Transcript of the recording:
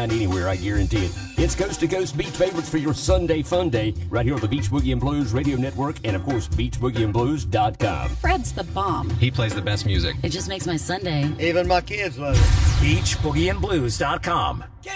find anywhere, I guarantee it. It's Coast to Coast Beach favorites for your Sunday fun day right here on the Beach Boogie and Blues Radio Network and, of course, beachboogieandblues.com. Fred's the bomb. He plays the best music. It just makes my Sunday. Even my kids love it. beachboogieandblues.com.